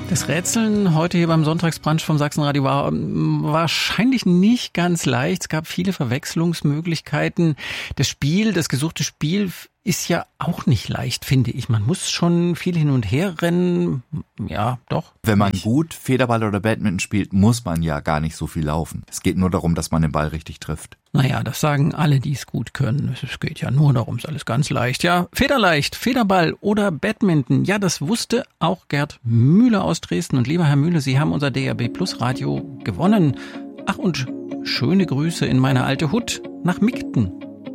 Das Rätseln heute hier beim Sonntagsbrunch vom Sachsenradio war wahrscheinlich nicht ganz leicht. Es gab viele Verwechslungsmöglichkeiten. Das gesuchte Spiel ist ja auch nicht leicht, finde ich. Man muss schon viel hin und her rennen. Ja, doch. Wenn man gut Federball oder Badminton spielt, muss man ja gar nicht so viel laufen. Es geht nur darum, dass man den Ball richtig trifft. Naja, das sagen alle, die es gut können. Es geht ja nur darum, ist alles ganz leicht. Ja, Federleicht, Federball oder Badminton. Ja, das wusste auch Gerd Mühle aus Dresden. Und lieber Herr Mühle, Sie haben unser DAB Plus Radio gewonnen. Ach, und schöne Grüße in meine alte Hut nach Migten.